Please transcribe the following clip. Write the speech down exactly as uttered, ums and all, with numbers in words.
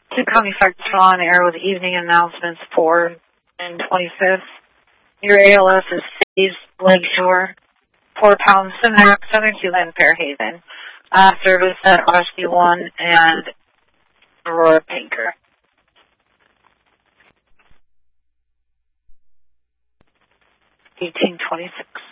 Two County Factors on air with evening announcements for and twenty-fifth. Your A L S is Phase Lakeshore, four pounds Cimac, seventy-two Lynn Fairhaven. Uh, service at Oshie one and Aurora Pinker. eighteen twenty-six.